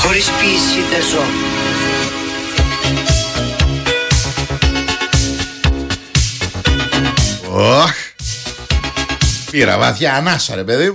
χωρίς πίεση δεν ζω. Πήρα βαθιά ανάσα ρε παιδί μου.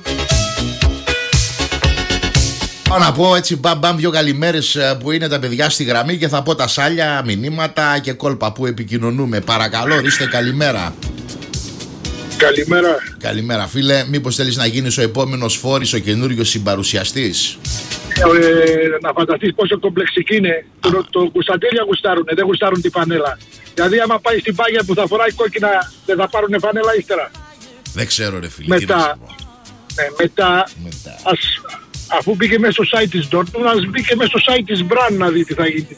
Πάω να πω έτσι μπαμ δυο καλημέρες που είναι τα παιδιά στη γραμμή και θα πω τα σάλια, μηνύματα και κόλπα που επικοινωνούμε. Παρακαλώ, ορίστε, καλημέρα. Καλημέρα. Καλημέρα φίλε, μήπως θέλεις να γίνεις ο επόμενος Φόρης, ο καινούριος συμπαρουσιαστής? Να φανταστείς πόσο κομπλεξική είναι. Το Κωνσταντέλια γουστάρουνε, δεν γουστάρουν τη φανέλα. Δηλαδή άμα πάει στην πάγια που θα φοράει κόκκινα, δεν θα πάρουνε φανέλα ύστερα? Δεν ξέρω ρε φίλε. Μετά. Αφού μπήκε μέσα στο site της Dortmund, ας μπήκε μέσα στο site της Brand να δει τι θα γίνει.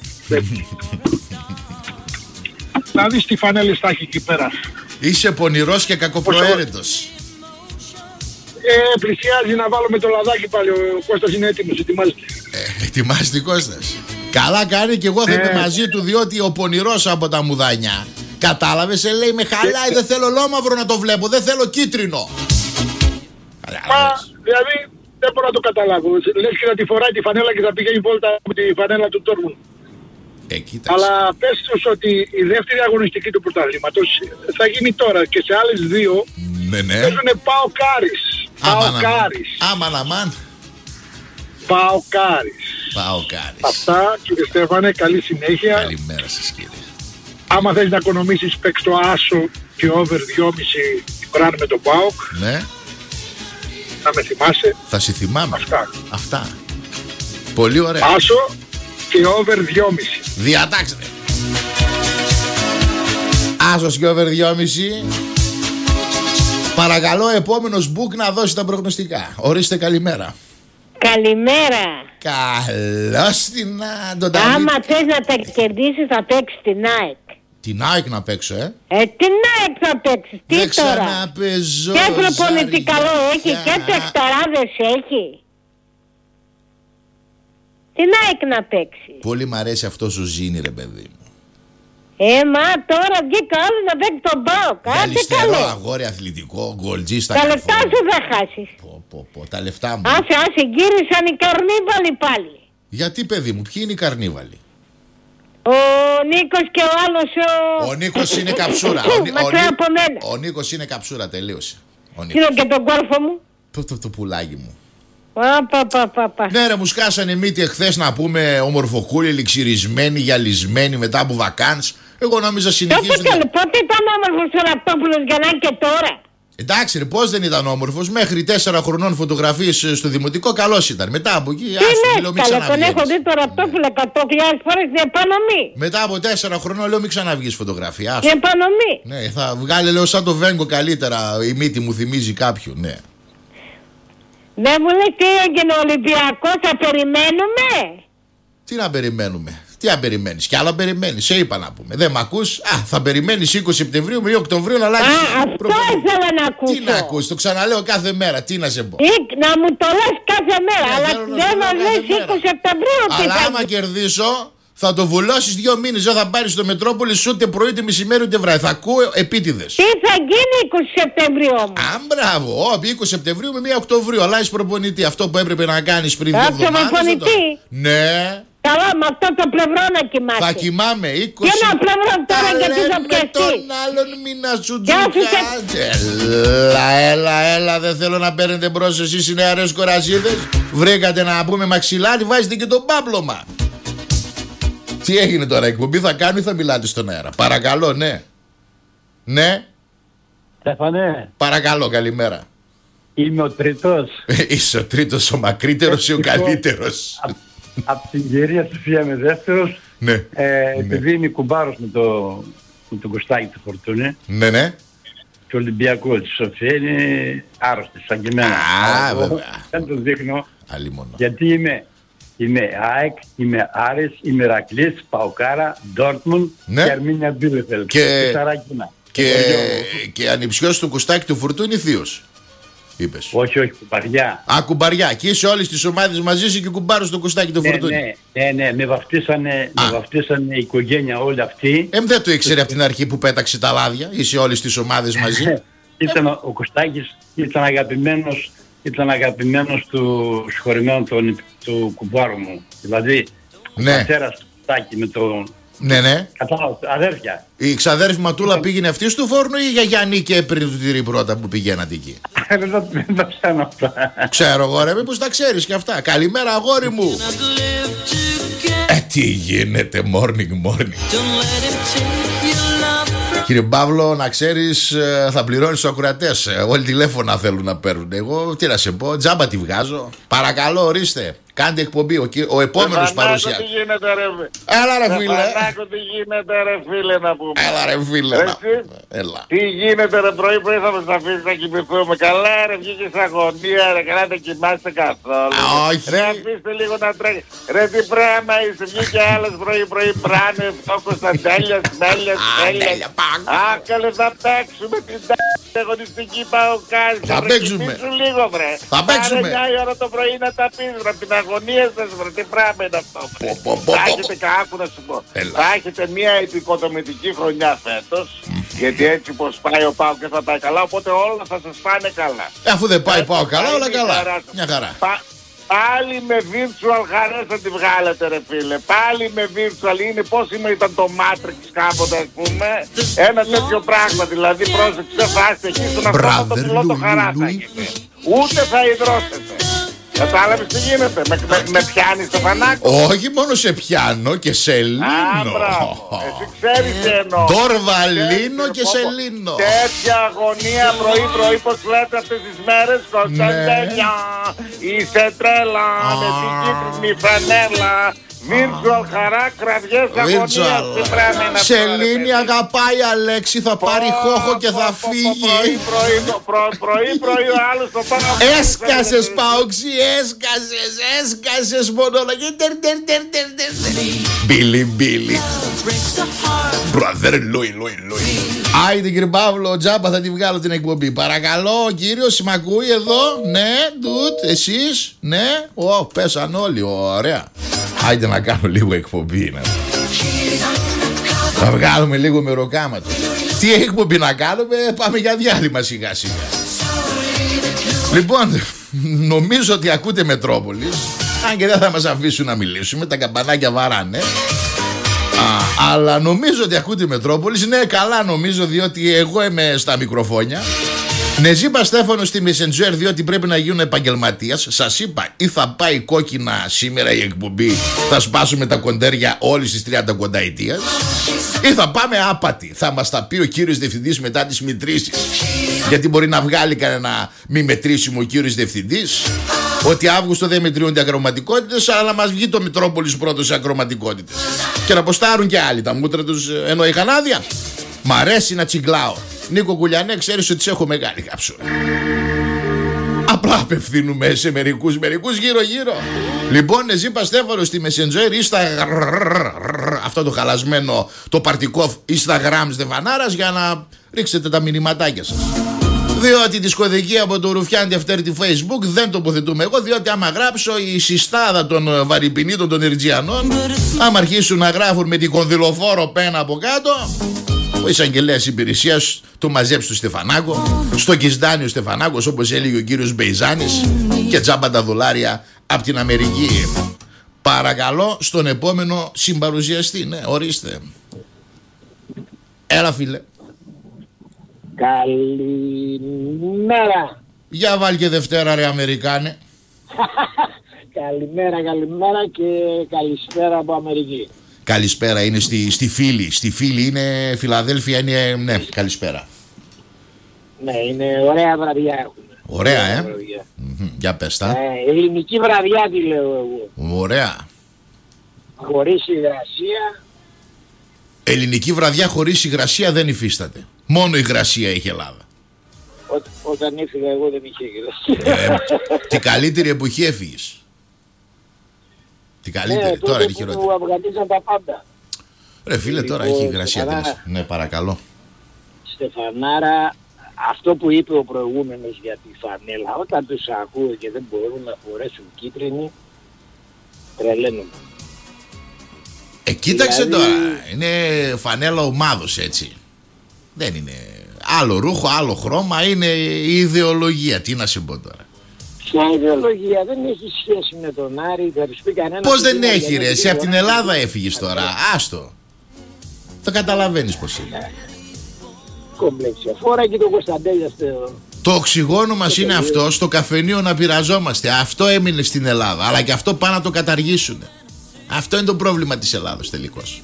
Να δεις τι φανέλες θα έχει εκεί πέρα. Είσαι πονηρός και κακοπροαίρετος. Πλησιάζει να βάλουμε το λαδάκι πάλι. Ο Κώστας είναι έτοιμος, ετοιμάζεται. Ετοιμάζεται Κώστας. Καλά κάνει και εγώ θα είμαι μαζί του, διότι ο πονηρός από τα μουδανιά, κατάλαβες, λέει με χαλάει, δεν θέλω λόμαυρο να το βλέπω, δεν θέλω κίτρινο. Δηλαδή δεν μπορώ να το καταλάβω. Λες και να τη φοράει τη φανέλα και θα πηγαίνει βόλτα από τη φανέλα του Dortmund. Αλλά πες τους ότι η δεύτερη αγωνιστική του πρωταθλήματος θα γίνει τώρα και σε άλλες δύο. Ναι. Παίζουνε Παοκάρις. Αμάν. Παοκάρις. Αυτά κύριε Στέφανε, καλή συνέχεια. Καλημέρα σας κύριε. Άμα θες να οικονομήσεις, παίξ το άσο και over 2,5 Μπραν με το Πάοκ. Ναι. Να με θυμάσαι. Θα σε θυμάμαι. Αυτά. Πολύ ωραία. Άσο και over 2,5. Διατάξτε. Άσος και over 2,5. Παρακαλώ επόμενος book να δώσει τα προγνωστικά. Ορίστε, καλημέρα. Καλημέρα. Καλώς την Αντωνία. Άμα θες να τα κερδίσεις θα παίξεις την ΑΕΚ. Την ΑΕΚ να παίξω, την ΑΕΚ θα παίξεις. Τι δεν τώρα? Ξαναπαιζώ. Και προπονητή καλό έχει και παιχταράδες έχει. Την ΑΕΚ να παίξει. Πολύ μ' αρέσει αυτός ο Ζήνη ρε παιδί μου. Μα τώρα βγήκα άλλο να παίξει τον ΠΑΟΚ. Γαλλιστερό αγόρι, αθλητικό, γκολτζί στα τα λεφτά σου θα χάσεις. Τα λεφτά μου. Άσε, γύρισαν οι καρνίβαλοι πάλι. Γιατί παιδί μου, ποιοι είναι οι καρνίβαλοι? Ο Νίκος και ο άλλος ο Νίκος είναι καψούρα. Ο Νίκος είναι καψούρα, τελείωσε. Κοίτα και τον κόρφο μου. Το πουλάκι μου. Ναι ρε, μου σκάσανε μύτη εχθές να πούμε ομορφοκούλοι, λιξιρισμένοι, γυαλισμένοι μετά από βακάνς. Εγώ νόμιζα συνεχίζουν. Πότε ήταν όμορφος ο Ραπτόπουλος για να είναι και τώρα? Εντάξει ρε, πώς δεν ήταν όμορφος? Μέχρι 4 χρονών φωτογραφίες στο δημοτικό καλός ήταν. Μετά από εκεί λέω μην ξαναβγείς. Τον έχω δει το Ραπτόπουλο 100.000 φορές στην επανομή. Μετά από 4 χρονών λέω μην ξαναβγείς φωτογραφία. Στην επανομή. Ναι, θα βγάλει λέω σαν το Βέγκο καλύτερα. Η μύτη μου θυμίζει κάποιον, ναι. Δεν μου λες τι έγινε ο Ολυμπιακός, θα περιμένουμε? Τι να περιμένουμε? Τι να περιμένεις? Κι άλλα περιμένεις. Σε είπα να πούμε. Δεν μ' ακούς? Θα περιμένεις 20 Σεπτεμβρίου με 2 Οκτωβρίου να αλλάξει. Αυτό ήθελα να ακούσω. Τι να ακούς? Το ξαναλέω κάθε μέρα. Τι να σε πω? Να μου το λες κάθε μέρα. Αλλά δεν μας λες 20 Σεπτεμβρίου. Αλλά άμα κερδίσω θα το βουλώσεις 2 μήνες. Δεν θα πάρεις στο Μετρόπολης ούτε πρωί, ούτε μεσημέρι, ούτε βράδυ. Θα ακούω επίτηδες. Τι θα γίνει 20 Σεπτεμβρίου όμως? Μπράβο. 20 Σεπτεμβρίου με 1 Οκτωβρίου. Αλλάζεις προπονητή. Αυτό που έπρεπε να κάνεις πριν 2 εβδομάδες. Προπονητή. Ναι. Καλά, με αυτό το πλευρό να κοιμάσαι. Θα κοιμάμαι 20. Και ένα πλευρό τώρα και τι θα πιαστεί. Τον άλλον μην να σου Έλα, δεν θέλω να παίρνετε μπρος εσείς οι νεαρές κοραζίδες. Βρήκατε να πούμε μαξιλάρι, βάζετε και τον πάπλωμα. Τι έγινε τώρα, εκπομπή θα κάνω ή θα μιλάτε στον αέρα? Παρακαλώ, ναι. Ναι. Στέφανε. Παρακαλώ, καλημέρα. Είμαι ο τρίτος. Είσαι ο τρίτος, ο μακρύτερος ή ο καλύτερος? Από την κυρία Σοφία με δεύτερος. Ναι. Επειδή είμαι κουμπάρος με τον Κωστάκη του Φορτούνη. Ναι. Και ο Ολυμπιακός της Σοφία είναι άρρωστος σαν και εμένα. Δεν το δείχνω. Γιατί είμαι ΑΕΚ, είμαι Άρης, είμαι Ηρακλής, Παοκάρα, Ντόρτμουντ και Αρμίνια Μπίλεφελτ. Και ανιψιός του Κωστάκη του Φορτούνη θείος. Είπες. Όχι, κουμπαριά. Κουμπαριά. Και είσαι όλες τις ομάδες μαζί σου και κουμπάρος στο Κωστάκι το Φορτούνι. Ναι, με βαφτίσανε η οικογένεια όλη αυτή. Δεν το ήξερε από την αρχή που πέταξε τα λάδια. Είσαι όλες τις ομάδες μαζί. Ο Κωστάκης ήταν αγαπημένος ήταν αγαπημένος του συγχωρημένου του κουμπάρου μου. Δηλαδή, ο πατέρας του Τάκη με τον... Ναι. Κατάλαβα, αδέρφια. Η ξαδέρφη Ματούλα πήγαινε αυτή στο φόρνο ή η γιαγιά Νίκη έπαιρνε το τυρί πρώτα που πηγαίνατε εκεί? Δεν τα ξέρω αυτά. Ξέρω εγώ ρε, μήπως τα ξέρεις και αυτά. Καλημέρα αγόρι μου. Τι γίνεται morning. Κύριε Παύλο, να ξέρεις, θα πληρώνεις τους ακροατές. Όλοι τηλέφωνα θέλουν να παίρνουν. Εγώ τι να σε πω, τζάμπα τη βγάζω. Παρακαλώ, ορίστε. Κάντε εκπομπή, ο επόμενος παρουσιάζει. Τι γίνεται ρε Έλα ρε φίλε. Τι γίνεται ρε φίλε να πούμε. Έλα ρε φίλε. Έλα. Τι γίνεται ρε πρωί θα μας αφήσεις να κοιμηθούμε. Καλά ρε βγήκες αγωνία ρε, καλά δεν κοιμάστε καθόλου. Όχι. Ρε αφήστε λίγο να τρέχει. Ρε τι πράγμα είσαι, βγήκε άλλος πρωί πράνε, φτώκος τα τέλειας. Άκαλε θα παίξουμε την αγωνιστική Παοκάρη. Θα παίξουμε. Θα παίξουμε. 9 ώρα το πρωί να τα πεις ρε, την αγωνία σας βρε, τι πράγμα είναι αυτό. Θα έχετε κάπου να σου πω. Θα έχετε μια επικοδομητική χρονιά φέτος, γιατί έτσι πως πάει ο ΠΑΟΚ και θα πάει καλά, οπότε όλα θα σας πάνε καλά. Αφού δεν πάει ΠΑΟΚ καλά, όλα καλά. Μια χαρά. Πάλι με virtual χαρές θα τη βγάλετε ρε φίλε. Πάλι με virtual. Είναι πώς ήταν το Matrix κάποτε ας πούμε. Ένα τέτοιο πράγμα δηλαδή. Πρόσεξε, θα είστε εκεί στον αυτόματο πιλότο χαρά θα έχετε. Ούτε θα υδρώσετε. Κατάλαβες τι γίνεται, με πιάνεις το φανάκι. Όχι μόνο σε πιάνω και σε λύνω. Εσύ ξέρεις τι εννοώ. Τορβαλίνο και σε λύνω. Τέτοια αγωνία πρωί πως λέτε αυτές τις μέρες. Κωνσταντέλια, είσαι τρέλα, με την κίτρινη φανέλα. Virtual χαρά, κραυγές αγωνίας. Σελήνη αγαπάει Αλέξη, θα πάρει χώχο και θα φύγει. Πρωί ο άλλος το πάνω. Έσκασες Παόξη, έσκασες μονόλογα. Μπίλι Brother Louis. Άιντε κύριε Παύλο, τζάμπα θα τη βγάλω την εκπομπή. Παρακαλώ ο κύριος, μ' ακούει εδώ? Ναι, ντουτ, εσείς? Ναι, πέσαν όλοι, ωραία. Άιντε να κάνω λίγο εκπομπή. Θα βγάλουμε λίγο μεροκάματο. Τι εκπομπή να κάνουμε, πάμε για διάλειμμα σιγά σιγά. Λοιπόν, νομίζω ότι ακούτε Μετρόπολης. Αν και δεν θα μας αφήσουν να μιλήσουμε, τα καμπανάκια βαράνε. Αλλά νομίζω ότι ακούτε Μετρόπολης. Ναι, καλά νομίζω, διότι εγώ είμαι στα μικροφόνια. Νεζίπα Στέφανο στη Messenger, διότι πρέπει να γίνουν επαγγελματίας. Σας είπα, ή θα πάει κόκκινα σήμερα η εκπομπή, θα σπάσουμε τα κοντέρια όλης της 30 κονταετίας, ή θα πάμε άπατοι. Θα μας τα πει ο κύριος διευθυντής μετά τις μετρήσεις. Γιατί μπορεί να βγάλει κανένα μη μετρήσιμο ο κύριος διευθυντής ότι Αύγουστο δεν μετριούνται ακροματικότητες, αλλά να μας βγει το Μητρόπολης πρώτος σε ακροματικότητες. Και να ποστάρουν και άλλοι τα μούτρα τους ενώ είχαν άδεια. Μ' αρέσει να τσιγκλάω. Νίκο Κουλιανέ, ξέρεις ότι σε έχω μεγάλη κάψουρα. Απλά απευθύνουμε σε μερικούς γύρω. Λοιπόν, Νεζίπα Στέφανο στη Messenger, αυτό το χαλασμένο, το παρτικό Instagram Στεφανάρας, για να ρίξετε τα μηνυματάκια σας. Διότι τη σκοδική από το Ρουφιάν Δευτέρτη Facebook δεν τοποθετούμε εγώ, διότι άμα γράψω η συστάδα των βαρυπινίτων των Ερτζιανών, άμα αρχίσουν να γράφουν με την κονδυλοφόρο πένα από κάτω, ο εισαγγελέας υπηρεσίας το μαζέψει του Στεφανάκο, στο Κισδάνι ο Στεφανάκος, όπως έλεγε ο κύριος Μπεϊζάνης, και τζάμπα τα δολάρια από την Αμερική. Παρακαλώ στον επόμενο συμπαρουσιαστή. Ναι, ορίστε. Έλα φίλε. Καλημέρα. Για βάλ και Δευτέρα ρε Αμερικάνε. Καλημέρα και καλησπέρα από Αμερική. Καλησπέρα είναι στη Φίλη. Στη Φίλη είναι, Φιλαδέλφια είναι, ναι, καλησπέρα. Ναι, είναι ωραία βραδιά έχουμε. Ωραία, Για πες τα. Ελληνική βραδιά τη λέω εγώ. Ωραία. Χωρίς υγρασία. Ελληνική βραδιά χωρίς υγρασία δεν υφίσταται. Μόνο υγρασία έχει Ελλάδα. Όταν έφυγα εγώ δεν είχε υγρασία. Την καλύτερη εποχή έφυγες. Την καλύτερη, τώρα είναι χειρότερη. Που αυγανίζαν τα πάντα. Ρε φίλε, τώρα έχει υγρασία. Ναι, παρακαλώ. Στεφανάρα, αυτό που είπε ο προηγούμενος για τη φανέλα, όταν τους ακούω και δεν μπορούν να φορέσουν κίτρινη, τρελαίνομαι. Κοίταξε δηλαδή... τώρα, είναι φανέλα ομάδος έτσι. Δεν είναι άλλο ρούχο, άλλο χρώμα, είναι η ιδεολογία. Τι να σε πω τώρα. Ποια ιδεολογία, δεν έχει σχέση με τον Άρη, θα του πει κανένα. Πώς δεν έχει ρε, εσύ από την Ελλάδα έφυγες τώρα, άστο. Το καταλαβαίνεις πως είναι. Κομπλέξια, φόρα και τον Κωνσταντέλια Το οξυγόνο μας είναι αυτό, στο καφενείο να πειραζόμαστε. Αυτό έμεινε στην Ελλάδα, αλλά και αυτό πάνε να το καταργήσουν. Αυτό είναι το πρόβλημα της Ελλάδος τελικώς.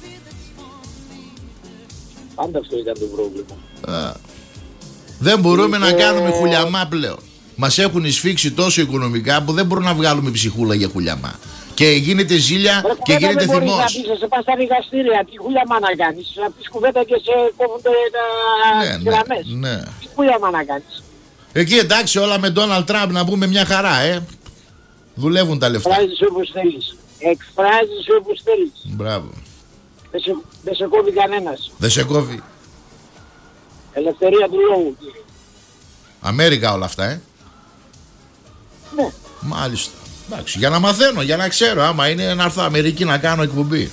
Πάντα αυτό ήταν το πρόβλημα. Δεν μπορούμε να κάνουμε χουλιαμά πλέον. Μας έχουν εισφίξει τόσο οικονομικά που δεν μπορούμε να βγάλουμε ψυχούλα για χουλιαμά. Και γίνεται ζήλια και γίνεται θυμός. Δεν μπορείς να πεις, σε πας στα δικαστήρια, τι χουλιαμά να κάνεις. Να πεις κουβέντα και σε κόβονται τα γραμμές. Ναι. Τι χουλιαμά να κάνεις. Εκεί εντάξει, όλα με Ντόναλντ Τραμπ να πούμε μια χαρά, δουλεύουν τα λεφτά. Εκφράζεις όπως θέλεις. Εκφράζεις όπως θέλεις. Μπράβο. Δεν σε κόβει κανένας. Δεν σε κόβει. Ελευθερία του λόγου, κύριε. Αμέρικα όλα αυτά, Ναι. Μάλιστα. Εντάξει, για να μαθαίνω, για να ξέρω. Άμα είναι να έρθω Αμερική να κάνω εκπομπή.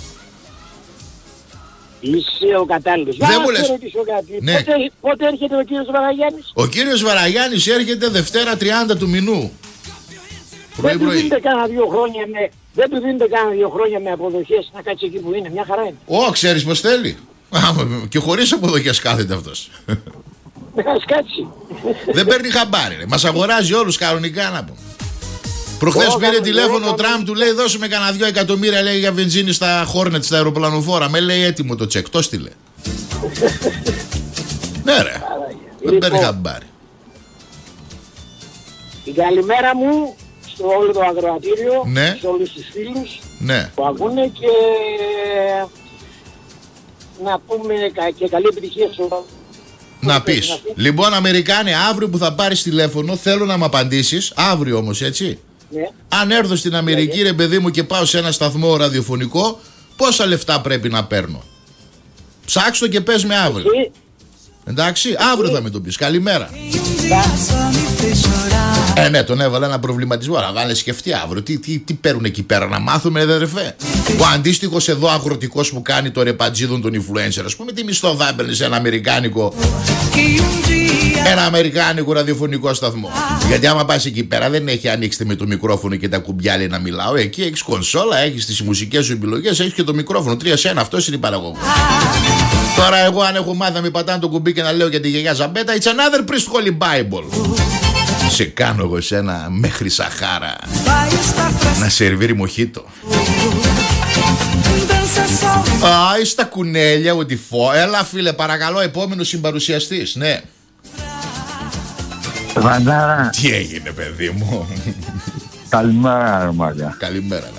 Είσαι ο κατάλληλος. Δεν μου λες. Ναι. Πότε έρχεται ο κύριος Βαραγιάννης? Ο κύριος Βαραγιάννης έρχεται Δευτέρα 30 του μηνού. Δεν του δίνετε κάνα 2 χρόνια με... Δεν του δίνετε κάνα 2 χρόνια με αποδοχές να κάτσει εκεί που είναι. Μια χαρά είναι. Ξέρεις πως θέλει. Και χωρίς αποδοχές κάθεται αυτός. Ας κάτσει. Δεν παίρνει χαμπάρι. Μας αγοράζει όλους κανονικά να πούμε. Προχθές πήρε τηλέφωνο ο Τραμπ, του λέει δώσουμε κανένα 2 εκατομμύρια λέει για βενζίνη στα Hornet, στα αεροπλανοφόρα. Με λέει έτοιμο το τσεκ, το στείλε. Ναι ρε, δεν παίρνει χαμπάρι. Η καλημέρα μου στο όλο το αγροατήριο, ναι, σε όλους τους φίλους, ναι, που ακούνε και να πούμε και καλή επιτυχία στο... Να πεις. Λοιπόν, Αμερικάνοι, αύριο που θα πάρεις τηλέφωνο, θέλω να μου απαντήσεις. Αύριο όμως, έτσι. Ναι. Αν έρθω στην Αμερική, ρε παιδί μου, και πάω σε ένα σταθμό ραδιοφωνικό, πόσα λεφτά πρέπει να παίρνω? Ψάξ' και πες με αύριο. Εντάξει, αύριο θα με το πεις. Καλημέρα. Ναι, τον έβαλα ένα προβληματισμό. Αλλά βάλε σκεφτεί αύριο. Τι παίρνουν εκεί πέρα, να μάθουμε, αδερφέ. Ο αντίστοιχος εδώ αγροτικός που κάνει το ρεπατζίδον των influencer, ας πούμε, τι μισθό θα έπαιρνε σε ένα αμερικάνικο ραδιοφωνικό σταθμό. Γιατί άμα πας εκεί πέρα δεν έχει ανοίξει με το μικρόφωνο και τα κουμπιά λέει να μιλάω. Εκεί έχεις κονσόλα, έχεις τις μουσικές σου επιλογές, έχεις και το μικρόφωνο. 3 σε 1, αυτός είναι η παραγωγή. Τώρα εγώ αν έχω μάθει να μην πατάνε το κουμπί και να λέω για τη γιαγιά Ζαμπέτα, it's another priest holy Bible. Σε κάνω εγώ σένα μέχρι Σαχάρα να σερβίρει μοχίτο. Στα κουνέλια ο τυφό. Έλα φίλε, παρακαλώ, επόμενος συμπαρουσιαστής. Ναι. Βαντάρα. Τι έγινε παιδί μου? Καλημέρα ρε μάγκα. Καλημέρα.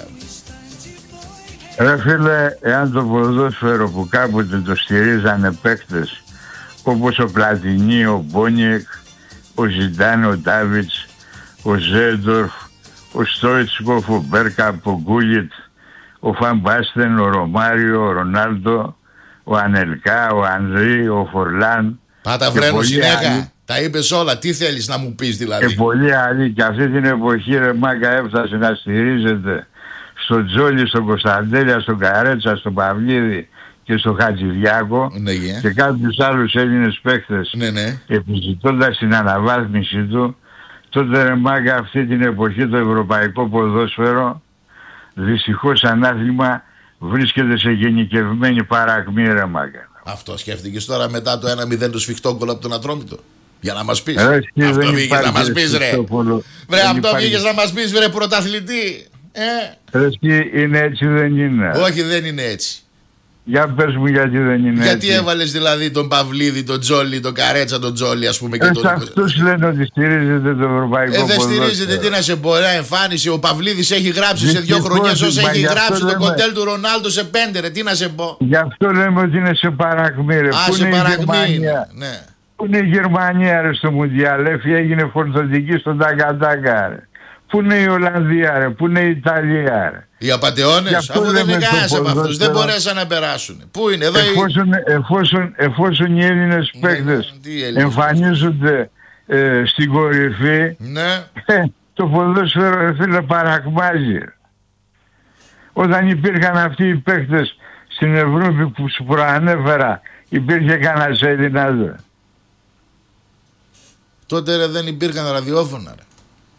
Ρε φίλε, εάν το ποδόσφαιρο που κάποτε το στηρίζανε παίκτες όπως ο Πλατινί, ο Μπόνιεκ, ο Ζιντάν, ο Ντάβιτς, ο Ζέντορφ, ο Στόιτσικοφ, ο Μπέρκαπ, ο Γκούλιτ, ο Φαμπάστεν, ο Ρωμάριο, ο Ρονάλντο, ο Ανελκά, ο Ανδρή, ο Φορλάν. Πάτα βρένω συνέχα. Τα είπες όλα. Τι θέλεις να μου πεις δηλαδή? Και πολλοί άλλοι. Και αυτή την εποχή ρε μάγκα έφτασε να στηρίζεται στον Τζόλι, στον Κωνσταντέλια, στον Καρέτσα, στον Παυλίδη και στον Χατζηδιάκο, ναι, yeah, και κάποιους άλλους Έλληνες παίκτες, ναι, επιζητώντας την αναβάθμιση του. Τότε ρε μάγκα αυτή την εποχή το ευρωπαϊκό ποδόσφαιρο δυστυχώς σαν άθλημα βρίσκεται σε γενικευμένη παρακμή ρε μάγκα. Αυτό σκέφτηκες τώρα μετά το 1-0 του σφιχτόκολο από τον Ατρόμητο? Για να μας πεις. Αυτό βγήκες να μας πεις ρε. Βρε, αυτό βγήκες να μας πεις βρε πρωταθλητή. Είναι έτσι δεν είναι? Όχι, δεν είναι έτσι. Για πες μου γιατί δεν είναι γιατί έτσι. Έβαλες δηλαδή τον Παυλίδη, τον Τζόλι, τον Καρέτσα, τον Τζόλι ας πούμε και τον... Αυτούς λένε ότι στηρίζεται το ευρωπαϊκό ποδόσφαιρο. Δεν στηρίζεται, τι να σε μπορεί, εμφάνιση. Ο Παυλίδης έχει γράψει σε 2 χρονιές όσα έχει γράψει το κοντέλ του Ρονάλντο σε 5 ρε, τι να σε πω. Γι' αυτό λέμε ότι είναι σε παρακμή ρε. Πού είναι η Γερμανία? Ναι. Πού είναι η Γερμανία ρε στο Μουντιάλ? Έγινε φορτωτική στον Ταγκατάκα ρε. Πού είναι η Ολλανδία ρε, πού είναι η Ιταλία ρε. Οι απατεώνες, αφού δεν είναι κανένας από αυτούς, δεν μπορέσαν να περάσουν. Πού είναι εδώ? Εφόσον οι Έλληνες παίκτες εμφανίζονται στην κορυφή, ναι, το ποδόσφαιρο φίλε παρακμάζει. Όταν υπήρχαν αυτοί οι παίκτες στην Ευρώπη που σου προανέφερα, υπήρχε κανένας Έλληνας? Τότε ρε, δεν υπήρχαν ραδιόφωνα ρε.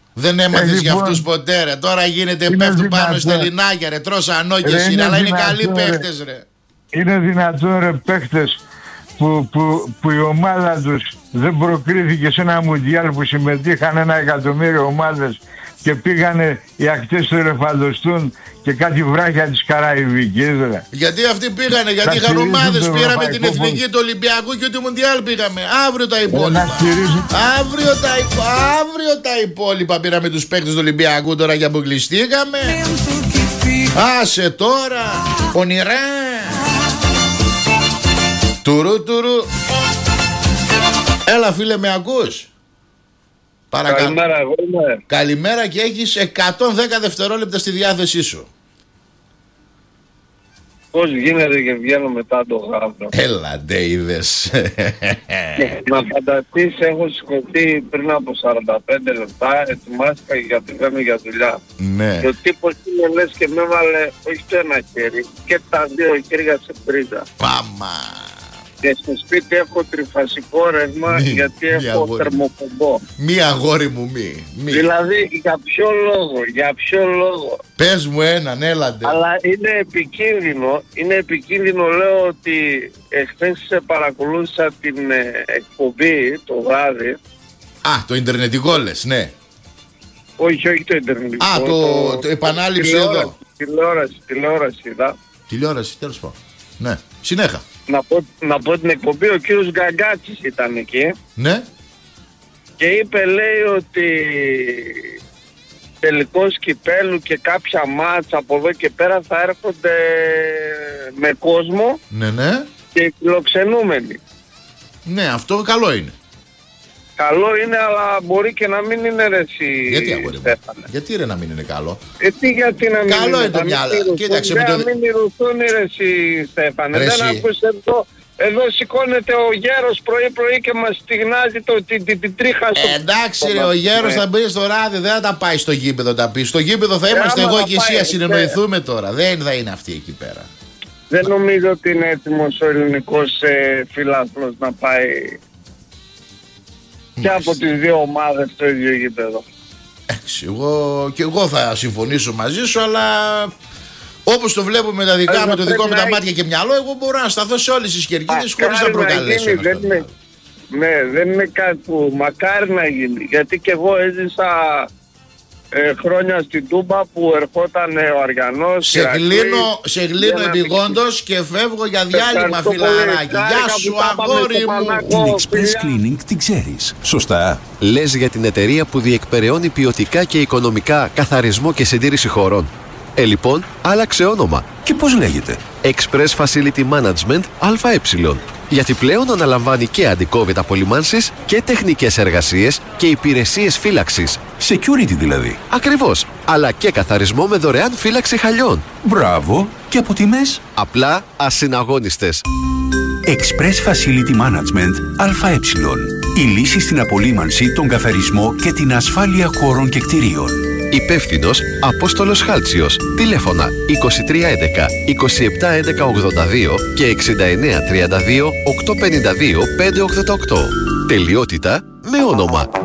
Δεν έμαθες για αυτούς ποτέ ρε. Τώρα γίνεται πέφτουν πάνω στα ελληνάκια ρε. Τρώσα ανώκες είναι, αλλά είναι καλοί παίχτες ρε. Είναι δυνατόν ρε παίχτες που η ομάδα τους δεν προκρίθηκε σε ένα μουντιάλ που συμμετείχαν 1.000.000 ομάδες και πήγανε οι ακτές του Ελεφαντοστούν και κάτι βράχια της Καραϊβικής ρε. Γιατί αυτοί πήγανε, γιατί είχαν ομάδες. Πήραμε την εθνική του Ολυμπιακού και του Μουντιάλ πήγαμε. Αύριο τα υπόλοιπα. Αύριο τα υπόλοιπα πήραμε τους παίκτες του Ολυμπιακού τώρα και αποκλειστήκαμε. Άσε τώρα, ονειρά. Τουρού. Έλα φίλε, με ακούς? Παρακαλώ. Καλημέρα, εγώ είμαι. Καλημέρα και έχεις 110 δευτερόλεπτα στη διάθεσή σου. Πώς γίνεται και βγαίνω μετά το γάβρο? Έλα ντε είδες. Να φανταστείς, έχω σηκωθεί πριν από 45 λεπτά, ετοιμάστηκα γιατί βγαίνω για δουλειά. Ναι. Και ο τύπος είναι λες και με έβαλε όχι το ένα χέρι και τα δύο χέρια σε πρίζα. Πάμα. Και στο σπίτι έχω τριφασικό ρεύμα γιατί έχω θερμοπομπό. Μη αγόρι μου, μη. Δηλαδή για ποιο λόγο. Πες μου έναν, έλατε. Αλλά είναι επικίνδυνο, λέω ότι εχθές παρακολούθησα την εκπομπή το βράδυ. Α, το ιντερνετικό λες, ναι. Όχι το ιντερνετικό. Α, το επανάληψη εδώ. Τηλεόραση, είδα. Τηλεόραση, τέλος πάντων. Ναι, συνέχα. Να πω την εκπομπή, ο κύριος Γκαγκάτσης ήταν εκεί. Ναι. Και είπε, λέει, ότι τελικός κυπέλου και κάποια μάτσα από εδώ και πέρα θα έρχονται με κόσμο. Ναι. Και φιλοξενούμενοι. Ναι, αυτό καλό είναι. Καλό είναι, αλλά μπορεί και να μην είναι ρε εσύ. Γιατί αγόρι μου? Γιατί ρε να μην είναι καλό? Γιατί να μην καλό είναι? Το μυαλό. Κοίταξε με το... μην μυρωθούν ρε εσύ Στέφανε. Ρε, δεν ακούσε εδώ σηκώνεται ο γέρος πρωί και μας στιγνάζει την τρίχα στο... Εντάξει ρε, ο γέρος θα μπει στο ράδι, δεν θα τα πάει στο γήπεδο τα πει. Στο γήπεδο θα είμαστε εγώ και εσύ, ας συνεννοηθούμε τώρα. Δεν θα είναι αυτή εκεί πέρα. Δεν νομίζω ότι είναι έτοιμος ο ελληνικός φιλάθλος να πάει και από τις δύο ομάδες στο ίδιο γήπεδο. Εγώ θα συμφωνήσω μαζί σου, αλλά όπως το βλέπουμε τα δικά με το δικό μου τα μάτια και μυαλό, εγώ μπορώ να σταθώ σε όλες τις κερκίδες χωρίς να προκαλέσω. Ναι, δεν είναι κάτι που μακάρι να γίνει, γιατί και εγώ έζησα χρόνια στην Τούμπα που ερχόταν ο Αριανός. Σε κλείνω επιγόντως και φεύγω για διάλειμμα, φιλαράκι. Γεια σου αγόρι μου. Την Express Cleaning την ξέρεις, σωστά? Λες για την εταιρεία που διεκπεραιώνει ποιοτικά και οικονομικά καθαρισμό και συντήρηση χωρών. Λοιπόν, άλλαξε όνομα. Και πώς λέγεται? Express Facility Management ΑΕ. Γιατί πλέον αναλαμβάνει και αντι-COVID απολυμάνσεις και τεχνικές εργασίες και υπηρεσίες φύλαξης. Security δηλαδή. Ακριβώς. Αλλά και καθαρισμό με δωρεάν φύλαξη χαλιών. Μπράβο. Και από τιμές? Απλά ασυναγώνιστες. Express Facility Management ΑΕ. Η λύση στην απολύμανση, τον καθαρισμό και την ασφάλεια χώρων και κτηρίων. Υπεύθυνος Απόστολος Χάλτσιος. Τηλέφωνα 2311 271182 και 6932 852 588. Τελειότητα με όνομα.